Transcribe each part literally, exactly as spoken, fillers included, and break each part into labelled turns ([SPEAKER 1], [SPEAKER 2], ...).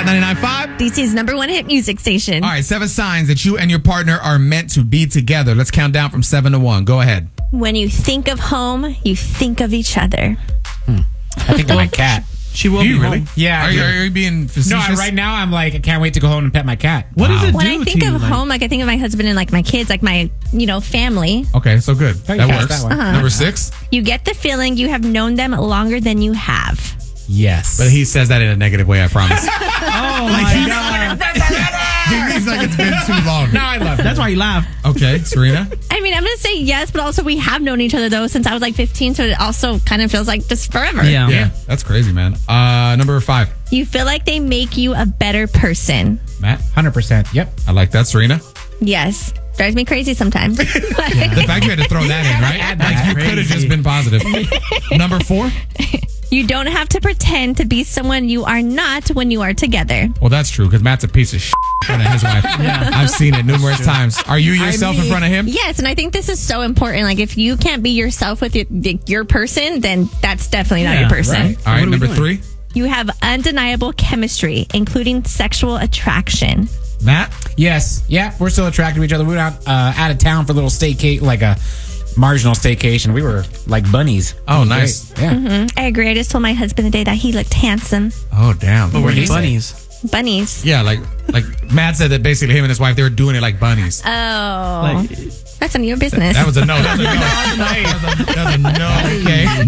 [SPEAKER 1] Hot ninety-nine point five.
[SPEAKER 2] D C's number one hit music station.
[SPEAKER 1] All right, seven signs that you and your partner are meant to be together. Let's count down from seven to one. Go ahead.
[SPEAKER 2] When you think of home, you think of each other.
[SPEAKER 3] Hmm. I think of my cat.
[SPEAKER 4] She will
[SPEAKER 1] Do
[SPEAKER 4] be
[SPEAKER 1] you really?
[SPEAKER 4] home.
[SPEAKER 3] Yeah.
[SPEAKER 1] Are you, are you being facetious?
[SPEAKER 3] No, I, right now I'm like, I can't wait to go home and pet my cat.
[SPEAKER 4] What
[SPEAKER 1] Wow.
[SPEAKER 4] does it
[SPEAKER 2] When
[SPEAKER 4] do
[SPEAKER 2] I think
[SPEAKER 4] to you?
[SPEAKER 2] of
[SPEAKER 4] like-
[SPEAKER 2] home, like I think of my husband and like my kids, like my, you know, family.
[SPEAKER 1] Okay, so good.
[SPEAKER 3] Oh, you
[SPEAKER 1] That
[SPEAKER 3] passed
[SPEAKER 1] works.
[SPEAKER 3] that one.
[SPEAKER 2] Uh-huh.
[SPEAKER 1] Number six.
[SPEAKER 2] You get the feeling you have known them longer than you have.
[SPEAKER 3] Yes.
[SPEAKER 1] But he says that in a negative way, I promise.
[SPEAKER 4] Oh my god!
[SPEAKER 1] He means like it's been too long.
[SPEAKER 3] No, I love
[SPEAKER 4] That's why you laugh.
[SPEAKER 1] Okay, Serena.
[SPEAKER 2] I mean, I'm going to say yes, but also we have known each other though since I was like fifteen, so it also kind of feels like just forever.
[SPEAKER 4] Yeah.
[SPEAKER 1] Yeah, that's crazy, man. Uh, number five.
[SPEAKER 2] You feel like they make you a better person.
[SPEAKER 1] Matt.
[SPEAKER 3] one hundred percent. Yep.
[SPEAKER 1] I like that. Serena.
[SPEAKER 2] Yes. Drives me crazy sometimes.
[SPEAKER 1] The fact you had to throw that in, right?
[SPEAKER 3] Add
[SPEAKER 1] Like
[SPEAKER 3] that.
[SPEAKER 1] you could have
[SPEAKER 3] Crazy.
[SPEAKER 1] just been positive. Number four.
[SPEAKER 2] You don't have to pretend to be someone you are not when you are together.
[SPEAKER 1] Well, that's true because Matt's a piece of shit in front of his wife. Yeah. I've seen it numerous times. Are you yourself in
[SPEAKER 3] mean-
[SPEAKER 1] front of him?
[SPEAKER 2] Yes, and I think this is so important. Like, if you can't be yourself with your, your person, then that's definitely not
[SPEAKER 4] Yeah,
[SPEAKER 2] your person.
[SPEAKER 4] right.
[SPEAKER 1] All right,
[SPEAKER 4] What are we
[SPEAKER 1] number
[SPEAKER 4] doing?
[SPEAKER 1] three.
[SPEAKER 2] You have undeniable chemistry, including sexual attraction.
[SPEAKER 1] Matt.
[SPEAKER 3] Yes. Yeah. We're still attracted to each other. We went out, uh, out of town for a little staycation, like a marginal staycation. We were like bunnies.
[SPEAKER 1] Oh,
[SPEAKER 3] It was
[SPEAKER 1] nice.
[SPEAKER 3] great. Yeah.
[SPEAKER 2] I agree. I just told my husband today that he looked handsome.
[SPEAKER 1] Oh, damn.
[SPEAKER 4] But we're
[SPEAKER 3] What'd he say?
[SPEAKER 4] bunnies.
[SPEAKER 2] Bunnies.
[SPEAKER 1] Yeah, like like Matt said that basically him and his wife, they were doing it like bunnies.
[SPEAKER 2] Oh.
[SPEAKER 4] Like,
[SPEAKER 2] That's none of your business.
[SPEAKER 1] That was a no. That was a no. That was a, that was a no. Okay.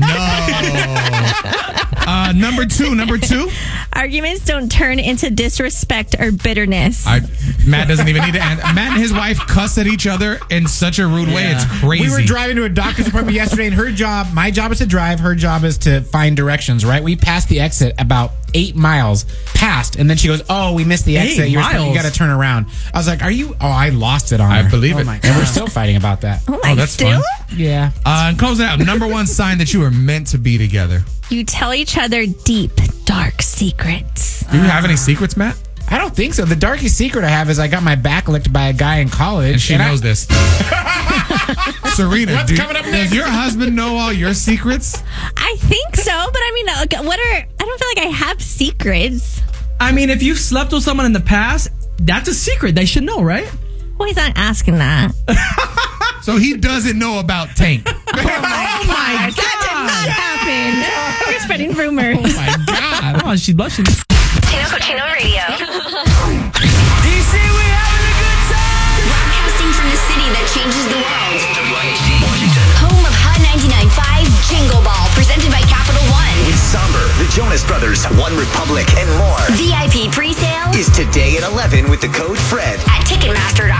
[SPEAKER 1] No. Uh, number two. Number two.
[SPEAKER 2] Arguments don't turn into disrespect or bitterness.
[SPEAKER 1] I, Matt doesn't even need to answer. Matt and his wife cuss at each other in such a rude way.
[SPEAKER 4] Yeah.
[SPEAKER 1] It's crazy.
[SPEAKER 3] We were driving to a doctor's appointment yesterday, and her job, my job is to drive, her job is to find directions, right? We passed the exit about eight miles past, and then she goes, "Oh, we missed the exit.
[SPEAKER 4] Eight
[SPEAKER 3] You're
[SPEAKER 4] miles?
[SPEAKER 3] you got to turn around." I was like, "Are you?" Oh, I lost it on
[SPEAKER 1] I
[SPEAKER 3] her.
[SPEAKER 1] believe
[SPEAKER 3] oh
[SPEAKER 1] it.
[SPEAKER 3] My God. And we're still fighting about that.
[SPEAKER 2] oh my,
[SPEAKER 1] Oh, that's
[SPEAKER 2] still?
[SPEAKER 1] fun.
[SPEAKER 3] Yeah.
[SPEAKER 1] Uh, and closing out, number one sign that you are meant to be together.
[SPEAKER 2] You tell each other deep, dark secrets.
[SPEAKER 1] Do you have any secrets, Matt?
[SPEAKER 3] I don't think so. The darkest secret I have is I got my back licked by a guy in college.
[SPEAKER 1] And she
[SPEAKER 3] I-
[SPEAKER 1] knows this. Serena,
[SPEAKER 3] What's
[SPEAKER 1] do,
[SPEAKER 3] coming up
[SPEAKER 1] does
[SPEAKER 3] next?
[SPEAKER 1] your husband know all your secrets?
[SPEAKER 2] I think so, but I mean, uh, what are, I don't feel like I have secrets.
[SPEAKER 4] I mean, if you've slept with someone in the past, that's a secret. They should know, right?
[SPEAKER 2] Well, he's not asking that.
[SPEAKER 1] So he doesn't know about Tank. Oh
[SPEAKER 2] Oh my God. That did not happen. You're spreading rumors.
[SPEAKER 1] my God.
[SPEAKER 4] Oh, she's blushing.
[SPEAKER 5] Chino Cochino Radio.
[SPEAKER 6] D C, we having a good time.
[SPEAKER 5] Broadcasting from the city that changes the world. Home of Hot ninety-nine point five Jingle Ball, presented by Capital One.
[SPEAKER 7] With Somber, the Jonas Brothers, One Republic, and more.
[SPEAKER 5] V I P pre-sale
[SPEAKER 7] Is today at eleven with the code FRED.
[SPEAKER 5] at Ticketmaster dot com.